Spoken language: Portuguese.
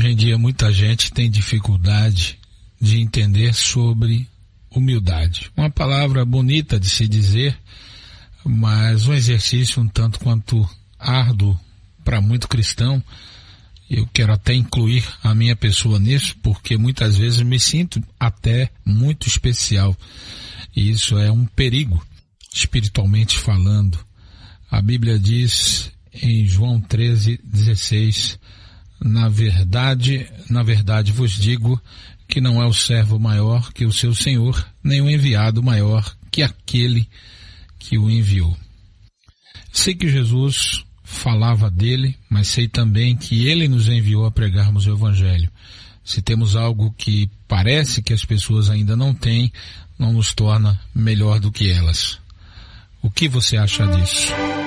Hoje em dia muita gente tem dificuldade de entender sobre humildade. Uma palavra bonita de se dizer, mas um exercício um tanto quanto árduo para muito cristão. Eu quero até incluir a minha pessoa nisso, porque muitas vezes me sinto até muito especial. E isso é um perigo, espiritualmente falando. A Bíblia diz em João 13:16, na verdade vos digo que não é o servo maior que o seu senhor, nem o enviado maior que aquele que o enviou. Sei que Jesus falava dele, mas sei também que ele nos enviou a pregarmos o Evangelho. Se temos algo que parece que as pessoas ainda não têm, não nos torna melhor do que elas. O que você acha disso?